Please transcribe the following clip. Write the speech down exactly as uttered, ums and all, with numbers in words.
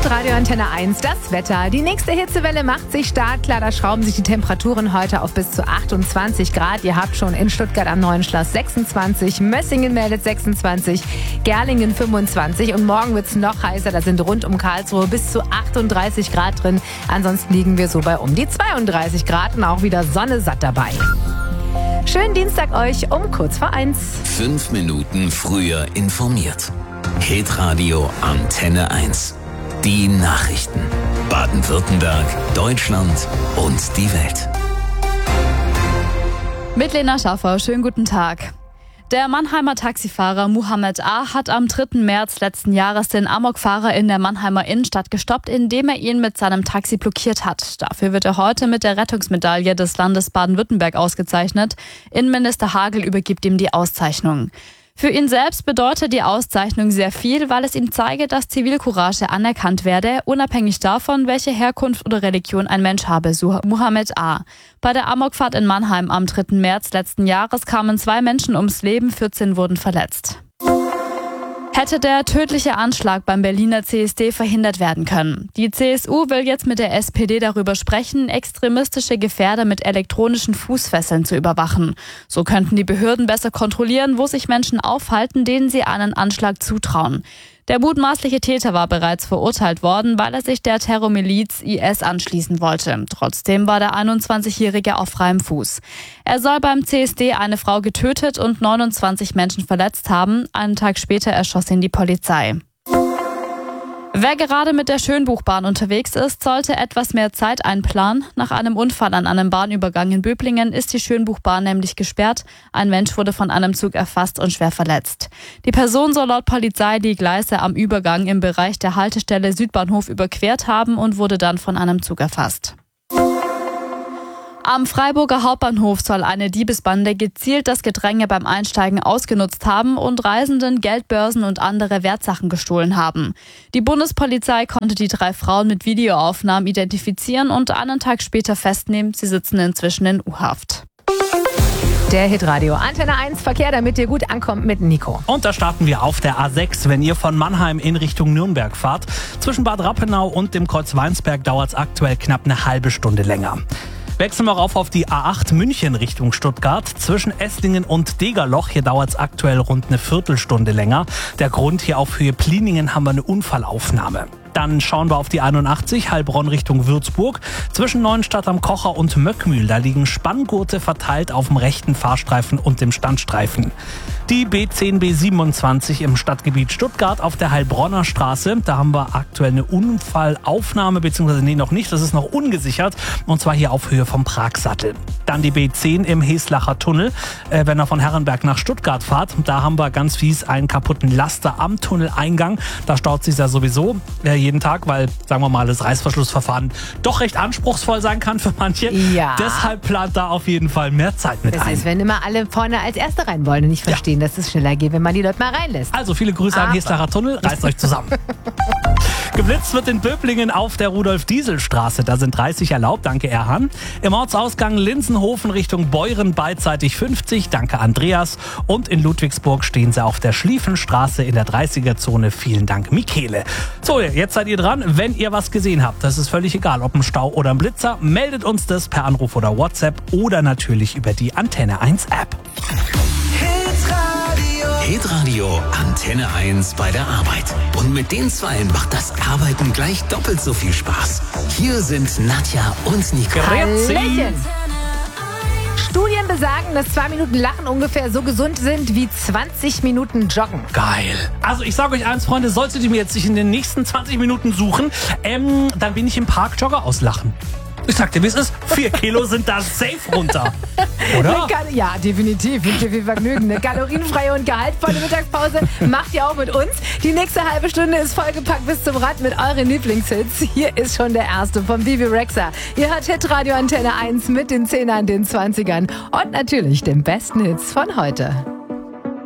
Hitradio Antenne eins, das Wetter. Die nächste Hitzewelle macht sich stark. Klar, da schrauben sich die Temperaturen heute auf bis zu achtundzwanzig Grad. Ihr habt schon in Stuttgart am Neuen Schloss sechsundzwanzig, Mössingen meldet sechsundzwanzig, Gerlingen fünfundzwanzig und morgen wird es noch heißer. Da sind rund um Karlsruhe bis zu achtunddreißig Grad drin. Ansonsten liegen wir so bei um die zweiunddreißig Grad und auch wieder Sonne satt dabei. Schönen Dienstag euch um kurz vor eins. Fünf Minuten früher informiert. Hitradio Antenne eins. Die Nachrichten. Baden-Württemberg, Deutschland und die Welt. Mit Lena Schaffer, schönen guten Tag. Der Mannheimer Taxifahrer Mohammed A. hat am dritten März letzten Jahres den Amokfahrer in der Mannheimer Innenstadt gestoppt, indem er ihn mit seinem Taxi blockiert hat. Dafür wird er heute mit der Rettungsmedaille des Landes Baden-Württemberg ausgezeichnet. Innenminister Hagel übergibt ihm die Auszeichnung. Für ihn selbst bedeutet die Auszeichnung sehr viel, weil es ihm zeige, dass Zivilcourage anerkannt werde, unabhängig davon, welche Herkunft oder Religion ein Mensch habe, so Mohammed A. Bei der Amokfahrt in Mannheim am dritten März letzten Jahres kamen zwei Menschen ums Leben, vierzehn wurden verletzt. Hätte der tödliche Anschlag beim Berliner C S D verhindert werden können? Die C S U will jetzt mit der S P D darüber sprechen, extremistische Gefährder mit elektronischen Fußfesseln zu überwachen. So könnten die Behörden besser kontrollieren, wo sich Menschen aufhalten, denen sie einen Anschlag zutrauen. Der mutmaßliche Täter war bereits verurteilt worden, weil er sich der Terrormiliz I S anschließen wollte. Trotzdem war der einundzwanzigjährige auf freiem Fuß. Er soll beim C S D eine Frau getötet und neunundzwanzig Menschen verletzt haben. Einen Tag später erschoss ihn die Polizei. Wer gerade mit der Schönbuchbahn unterwegs ist, sollte etwas mehr Zeit einplanen. Nach einem Unfall an einem Bahnübergang in Böblingen ist die Schönbuchbahn nämlich gesperrt. Ein Mensch wurde von einem Zug erfasst und schwer verletzt. Die Person soll laut Polizei die Gleise am Übergang im Bereich der Haltestelle Südbahnhof überquert haben und wurde dann von einem Zug erfasst. Am Freiburger Hauptbahnhof soll eine Diebesbande gezielt das Gedränge beim Einsteigen ausgenutzt haben und Reisenden Geldbörsen und andere Wertsachen gestohlen haben. Die Bundespolizei konnte die drei Frauen mit Videoaufnahmen identifizieren und einen Tag später festnehmen. Sie sitzen inzwischen in U-Haft. Der Hitradio Antenne eins Verkehr, damit ihr gut ankommt mit Nico. Und da starten wir auf der A sechs, wenn ihr von Mannheim in Richtung Nürnberg fahrt. Zwischen Bad Rappenau und dem Kreuz Weinsberg dauert es aktuell knapp eine halbe Stunde länger. Wechseln wir rauf auf die A acht München Richtung Stuttgart. Zwischen Esslingen und Degerloch, hier dauert es aktuell rund eine Viertelstunde länger. Der Grund, hier auf Höhe Pliningen haben wir eine Unfallaufnahme. Dann schauen wir auf die einundachtzig Heilbronn Richtung Würzburg. Zwischen Neuenstadt am Kocher und Möckmühl, da liegen Spanngurte verteilt auf dem rechten Fahrstreifen und dem Standstreifen. Die B zehn B siebenundzwanzig im Stadtgebiet Stuttgart auf der Heilbronner Straße. Da haben wir aktuell eine Unfallaufnahme, beziehungsweise nee, noch nicht, das ist noch ungesichert. Und zwar hier auf Höhe vom Pragsattel. Dann die B zehn im Heslacher Tunnel, äh, wenn ihr von Herrenberg nach Stuttgart fahrt. Da haben wir ganz fies einen kaputten Laster am Tunneleingang. Da staut sich ja sowieso äh, jeden Tag, weil, sagen wir mal, das Reißverschlussverfahren doch recht anspruchsvoll sein kann für manche. Ja. Deshalb plant da auf jeden Fall mehr Zeit mit das ein. Das ist, wenn immer alle vorne als Erste rein wollen und nicht verstehen, ja, dass es schneller geht, wenn man die Leute mal reinlässt. Also viele Grüße an Heslacher Tunnel, reißt euch zusammen. Geblitzt wird in Böblingen auf der Rudolf-Diesel-Straße. Da sind dreißig erlaubt, danke Erhan. Im Ortsausgang Linsenhofen Richtung Beuren beidseitig fünfzig, danke Andreas. Und in Ludwigsburg stehen sie auf der Schlieffenstraße in der dreißiger-Zone, vielen Dank Michele. So, jetzt seid ihr dran. Wenn ihr was gesehen habt, das ist völlig egal, ob ein Stau oder ein Blitzer, meldet uns das per Anruf oder WhatsApp oder natürlich über die Antenne eins App. Hitradio Antenne eins bei der Arbeit. Und mit den Zweien macht das Arbeiten gleich doppelt so viel Spaß. Hier sind Nadja und Nico. Hallöchen. Studien besagen, dass zwei Minuten Lachen ungefähr so gesund sind wie zwanzig Minuten Joggen. Geil. Also ich sage euch eins, Freunde, solltet ihr mir jetzt nicht in den nächsten zwanzig Minuten suchen, ähm, dann bin ich im Park Jogger auslachen. Ich sag dir, wie es ist, vier Kilo sind da safe runter. Oder? Gal- ja, definitiv. Wünsche dir viel Vergnügen. Eine kalorienfreie und gehaltvolle Mittagspause macht ihr auch mit uns. Die nächste halbe Stunde ist vollgepackt bis zum Rad mit euren Lieblingshits. Hier ist schon der erste von Bibi Rexha. Ihr hört Hitradio Antenne eins mit den Zehnern, den Zwanzigern und natürlich den besten Hits von heute.